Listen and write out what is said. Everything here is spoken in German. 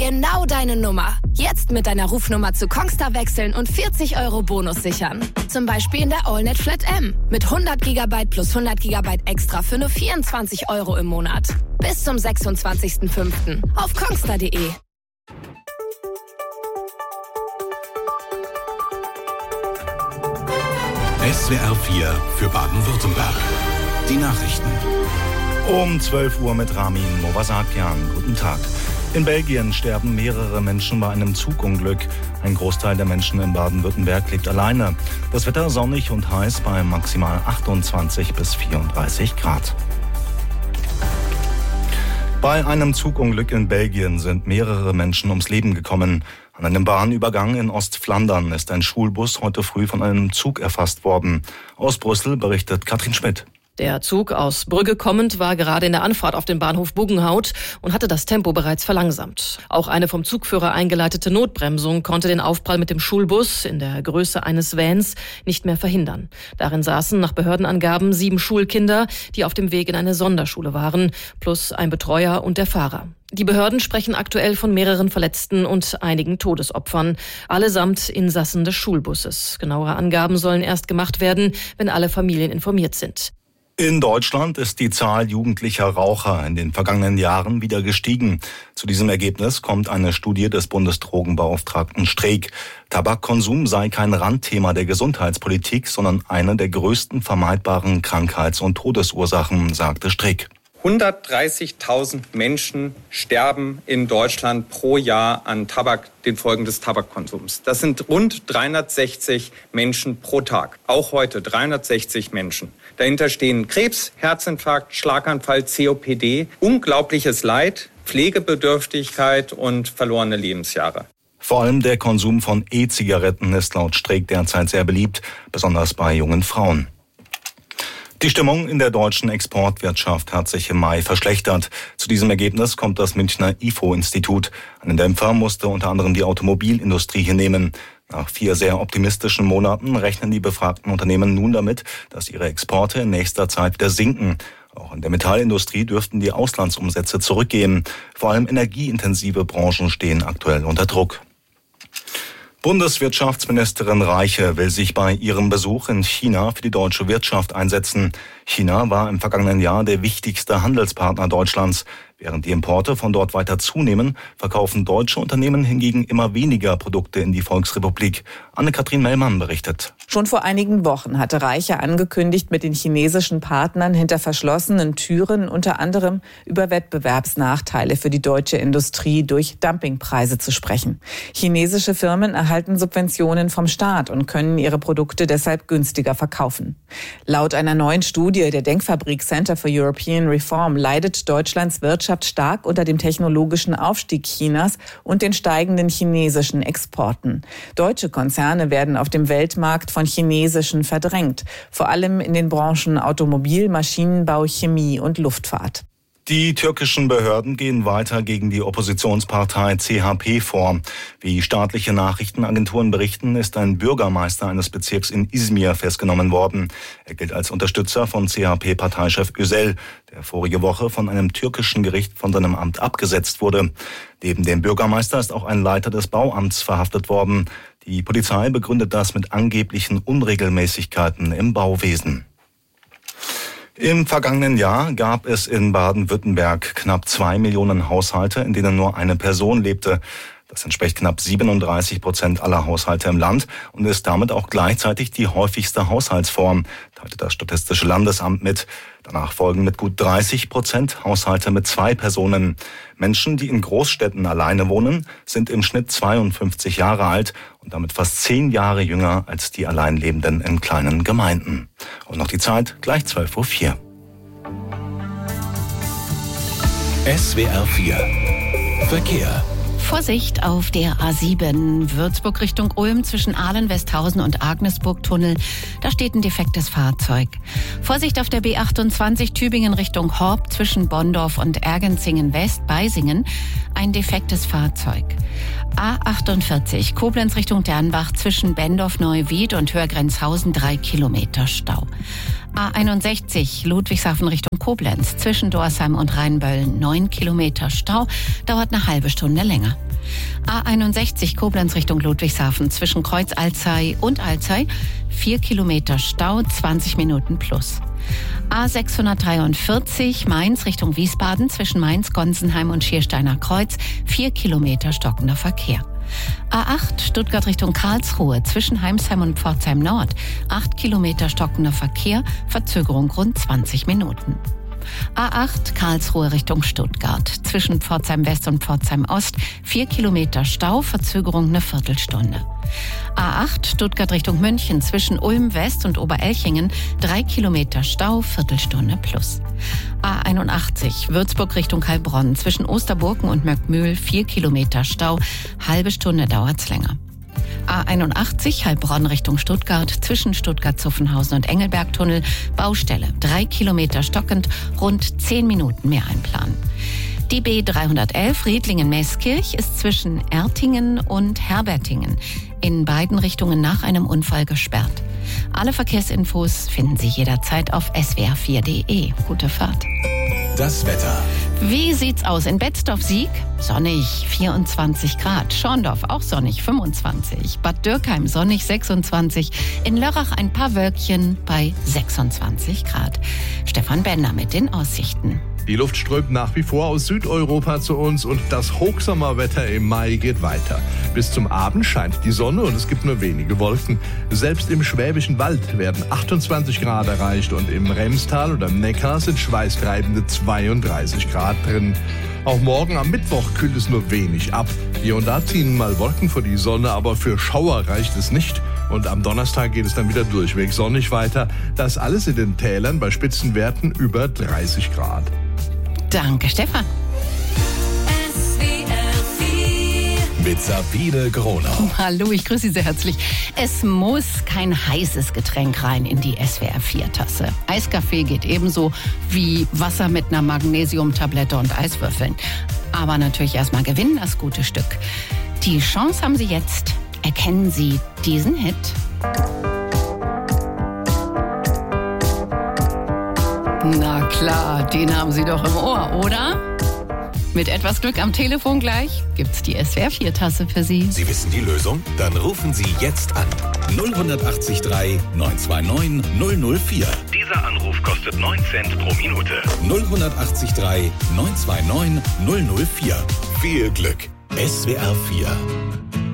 Genau deine Nummer. Jetzt mit deiner Rufnummer zu Kongstar wechseln und 40 € Bonus sichern. Zum Beispiel in der AllNet Flat M. Mit 100 GB plus 100 GB extra für nur 24 € im Monat. Bis zum 26.05. auf kongstar.de. SWR 4 für Baden-Württemberg. Die Nachrichten. Um 12 Uhr mit Ramin Movasakian. Guten Tag. In Belgien sterben mehrere Menschen bei einem Zugunglück. Ein Großteil der Menschen in Baden-Württemberg lebt alleine. Das Wetter sonnig und heiß bei maximal 28 bis 34 Grad. Bei einem Zugunglück in Belgien sind mehrere Menschen ums Leben gekommen. An einem Bahnübergang in Ostflandern ist ein Schulbus heute früh von einem Zug erfasst worden. Aus Brüssel berichtet Katrin Schmidt. Der Zug aus Brügge kommend war gerade in der Anfahrt auf den Bahnhof Buggenhout und hatte das Tempo bereits verlangsamt. Auch eine vom Zugführer eingeleitete Notbremsung konnte den Aufprall mit dem Schulbus in der Größe eines Vans nicht mehr verhindern. Darin saßen nach Behördenangaben 7 Schulkinder, die auf dem Weg in eine Sonderschule waren, plus ein Betreuer und der Fahrer. Die Behörden sprechen aktuell von mehreren Verletzten und einigen Todesopfern, allesamt Insassen des Schulbusses. Genauere Angaben sollen erst gemacht werden, wenn alle Familien informiert sind. In Deutschland ist die Zahl jugendlicher Raucher in den vergangenen Jahren wieder gestiegen. Zu diesem Ergebnis kommt eine Studie des Bundesdrogenbeauftragten Streeck. Tabakkonsum sei kein Randthema der Gesundheitspolitik, sondern eine der größten vermeidbaren Krankheits- und Todesursachen, sagte Streeck. 130.000 Menschen sterben in Deutschland pro Jahr an den Folgen des Tabakkonsums. Das sind rund 360 Menschen pro Tag. Auch heute 360 Menschen. Dahinter stehen Krebs, Herzinfarkt, Schlaganfall, COPD, unglaubliches Leid, Pflegebedürftigkeit und verlorene Lebensjahre. Vor allem der Konsum von E-Zigaretten ist laut Streeck derzeit sehr beliebt, besonders bei jungen Frauen. Die Stimmung in der deutschen Exportwirtschaft hat sich im Mai verschlechtert. Zu diesem Ergebnis kommt das Münchner IFO-Institut. Einen Dämpfer musste unter anderem die Automobilindustrie hinnehmen. Nach 4 sehr optimistischen Monaten rechnen die befragten Unternehmen nun damit, dass ihre Exporte in nächster Zeit wieder sinken. Auch in der Metallindustrie dürften die Auslandsumsätze zurückgehen. Vor allem energieintensive Branchen stehen aktuell unter Druck. Bundeswirtschaftsministerin Reiche will sich bei ihrem Besuch in China für die deutsche Wirtschaft einsetzen. China war im vergangenen Jahr der wichtigste Handelspartner Deutschlands. Während die Importe von dort weiter zunehmen, verkaufen deutsche Unternehmen hingegen immer weniger Produkte in die Volksrepublik. Anne-Kathrin Mellmann berichtet. Schon vor einigen Wochen hatte Reiche angekündigt, mit den chinesischen Partnern hinter verschlossenen Türen unter anderem über Wettbewerbsnachteile für die deutsche Industrie durch Dumpingpreise zu sprechen. Chinesische Firmen erhalten Subventionen vom Staat und können ihre Produkte deshalb günstiger verkaufen. Laut einer neuen Studie der Denkfabrik Center for European Reform leidet Deutschlands Wirtschaft stark unter dem technologischen Aufstieg Chinas und den steigenden chinesischen Exporten. Deutsche Konzerne werden auf dem Weltmarkt von chinesischen verdrängt, vor allem in den Branchen Automobil, Maschinenbau, Chemie und Luftfahrt. Die türkischen Behörden gehen weiter gegen die Oppositionspartei CHP vor. Wie staatliche Nachrichtenagenturen berichten, ist ein Bürgermeister eines Bezirks in Izmir festgenommen worden. Er gilt als Unterstützer von CHP-Parteichef Özel, der vorige Woche von einem türkischen Gericht von seinem Amt abgesetzt wurde. Neben dem Bürgermeister ist auch ein Leiter des Bauamts verhaftet worden. Die Polizei begründet das mit angeblichen Unregelmäßigkeiten im Bauwesen. Im vergangenen Jahr gab es in Baden-Württemberg knapp 2 Millionen Haushalte, in denen nur eine Person lebte. Das entspricht knapp 37% aller Haushalte im Land und ist damit auch gleichzeitig die häufigste Haushaltsform, teilte das Statistische Landesamt mit. Danach folgen mit gut 30% Haushalte mit 2 Personen. Menschen, die in Großstädten alleine wohnen, sind im Schnitt 52 Jahre alt und damit fast 10 Jahre jünger als die Alleinlebenden in kleinen Gemeinden. Und noch die Zeit, gleich 12:04 Uhr. SWR 4 Verkehr. Vorsicht auf der A7 Würzburg Richtung Ulm zwischen Ahlen, Westhausen und Agnesburg-Tunnel. Da steht ein defektes Fahrzeug. Vorsicht auf der B28 Tübingen Richtung Horb zwischen Bonndorf und Ergenzingen-West, Beisingen. Ein defektes Fahrzeug. A48 Koblenz Richtung Dernbach zwischen Bendorf-Neuwied und Hörgrenzhausen 3 Kilometer Stau. A61 Ludwigshafen Richtung Koblenz zwischen Dorsheim und Rheinböllen 9 Kilometer Stau, dauert eine halbe Stunde länger. A61 Koblenz Richtung Ludwigshafen zwischen Kreuz Alzey und Alzey 4 Kilometer Stau, 20 Minuten plus. A643 Mainz Richtung Wiesbaden zwischen Mainz, Gonsenheim und Schiersteiner Kreuz 4 Kilometer stockender Verkehr. A8 Stuttgart Richtung Karlsruhe zwischen Heimsheim und Pforzheim Nord 8 Kilometer stockender Verkehr, Verzögerung rund 20 Minuten. A8 Karlsruhe Richtung Stuttgart zwischen Pforzheim West und Pforzheim Ost 4 Kilometer Stau, Verzögerung eine Viertelstunde. A8 Stuttgart Richtung München zwischen Ulm West und Oberelchingen 3 Kilometer Stau, Viertelstunde plus. A81 Würzburg Richtung Heilbronn zwischen Osterburken und Möckmühl 4 Kilometer Stau, halbe Stunde dauert's länger. A81 Heilbronn Richtung Stuttgart zwischen Stuttgart-Zuffenhausen und Engelbergtunnel Baustelle 3 Kilometer stockend, rund 10 Minuten mehr einplanen. Die B311 Riedlingen-Meßkirch ist zwischen Ertingen und Herbertingen in beiden Richtungen nach einem Unfall gesperrt. Alle Verkehrsinfos finden Sie jederzeit auf swr4.de. Gute Fahrt. Das Wetter. Wie sieht's aus in Betzdorf-Sieg? Sonnig, 24 Grad. Schorndorf auch sonnig, 25. Bad Dürkheim sonnig, 26. In Lörrach ein paar Wölkchen bei 26 Grad. Stefan Bender mit den Aussichten. Die Luft strömt nach wie vor aus Südeuropa zu uns und das Hochsommerwetter im Mai geht weiter. Bis zum Abend scheint die Sonne und es gibt nur wenige Wolken. Selbst im Schwäbischen Wald werden 28 Grad erreicht und im Remstal oder im Neckar sind schweißtreibende 32 Grad drin. Auch morgen am Mittwoch kühlt es nur wenig ab. Hier und da ziehen mal Wolken vor die Sonne, aber für Schauer reicht es nicht. Und am Donnerstag geht es dann wieder durchweg sonnig weiter. Das alles in den Tälern bei Spitzenwerten über 30 Grad. Danke, Stefan. Mit Sabine Gronau. Hallo, ich grüße Sie sehr herzlich. Es muss kein heißes Getränk rein in die SWR4-Tasse. Eiskaffee geht ebenso wie Wasser mit einer Magnesiumtablette und Eiswürfeln. Aber natürlich erstmal gewinnen das gute Stück. Die Chance haben Sie jetzt. Erkennen Sie diesen Hit? Na klar, den haben Sie doch im Ohr, oder? Mit etwas Glück am Telefon gleich gibt's die SWR4-Tasse für Sie. Sie wissen die Lösung? Dann rufen Sie jetzt an. 0183 929 004. Dieser Anruf kostet 9 Cent pro Minute. 0183 929 004. Viel Glück. SWR4.